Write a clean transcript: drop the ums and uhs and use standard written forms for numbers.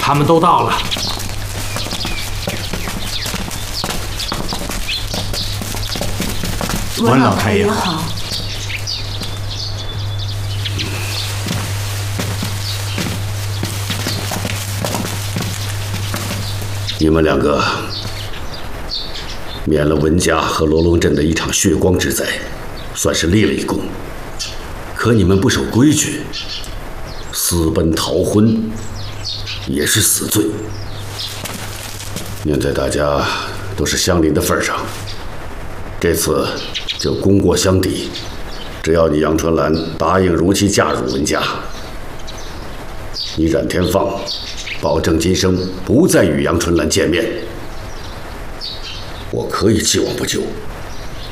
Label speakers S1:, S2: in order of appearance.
S1: 他们都到了。
S2: 温老太爷好。
S3: 你们两个免了文家和罗龙镇的一场血光之灾，算是立了一功。可你们不守规矩，私奔逃婚，也是死罪。念在大家都是乡邻的份上，这次就功过相抵。只要你杨春兰答应如期嫁入文家，你冉天放保证今生不再与杨春兰见面，我可以既往不咎。